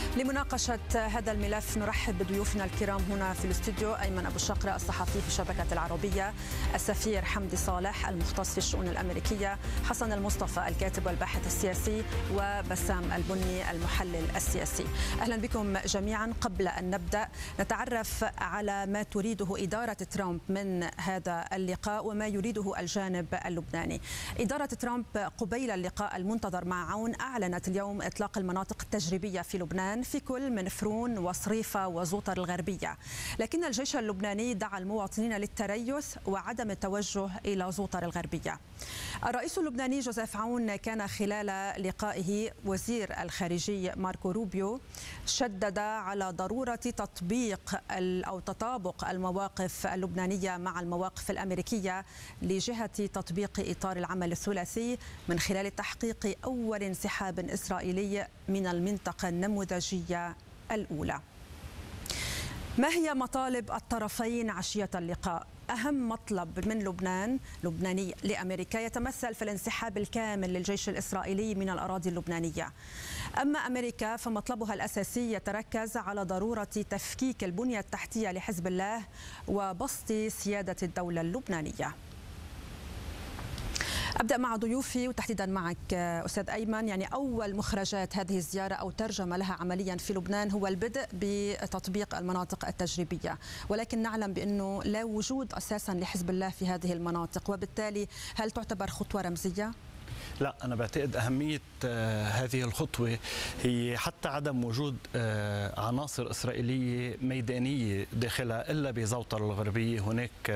لمناقشة هذا الملف نرحب بضيوفنا الكرام هنا في الاستوديو: أيمن أبو الشقرة الصحفي في شبكة العربية، السفير حمدي صالح المختص في الشؤون الأمريكية، حسن المصطفى الكاتب والباحث السياسي، وبسام البني المحلل السياسي. أهلا بكم جميعا. قبل أن نبدأ نتعرف على ما تريده إدارة ترامب من هذا اللقاء وما يريده الجانب اللبناني. إدارة ترامب قبيل اللقاء المنتظر مع عون أعلنت اليوم إطلاق المناطق التجريبية في لبنان في كل من فرون وصريفة وزوطر الغربية، لكن الجيش اللبناني دعا المواطنين للتريث وعدم التوجه إلى زوطر الغربية. الرئيس اللبناني جوزيف عون كان خلال لقائه وزير الخارجية ماركو روبيو شدد على ضرورة تطبيق أو تطابق المواقف اللبنانية مع المواقف الأمريكية لجهة تطبيق إطار العمل الثلاثي من خلال تحقيق أول انسحاب إسرائيلي من المنطقة النموذجية الأولى. ما هي مطالب الطرفين عشية اللقاء؟ أهم مطلب من لبناني لأمريكا يتمثل في الانسحاب الكامل للجيش الإسرائيلي من الأراضي اللبنانية. أما أمريكا فمطلبها الأساسي يتركز على ضرورة تفكيك البنية التحتية لحزب الله وبسط سيادة الدولة اللبنانية. أبدأ مع ضيوفي وتحديدا معك أستاذ أيمن. يعني أول مخرجات هذه الزيارة أو ترجمة لها عمليا في لبنان هو البدء بتطبيق المناطق التجريبية، ولكن نعلم بأنه لا وجود أساسا لحزب الله في هذه المناطق، وبالتالي هل تعتبر خطوة رمزية؟ لا، أنا بعتقد أهمية هذه الخطوة هي حتى عدم وجود عناصر إسرائيلية ميدانية داخلها إلا بزوطر الغربية. هناك